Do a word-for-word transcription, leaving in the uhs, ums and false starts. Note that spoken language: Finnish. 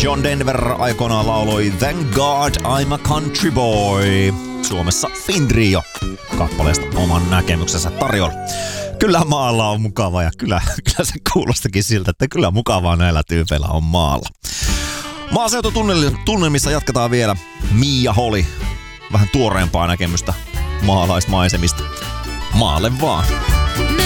John Denver aikoinaan lauloi Thank God I'm a Country Boy. Suomessa Findrio kappaleesta oman näkemyksensä tarjolla. Kyllä maalla on mukava ja kyllä, kyllä se kuulostakin siltä, että kyllä mukavaa näillä tyypeillä on maalla. Maaseututunnelmissa jatketaan vielä. Mia Holi, vähän tuoreempaa näkemystä maalaismaisemista. Maalle vaan.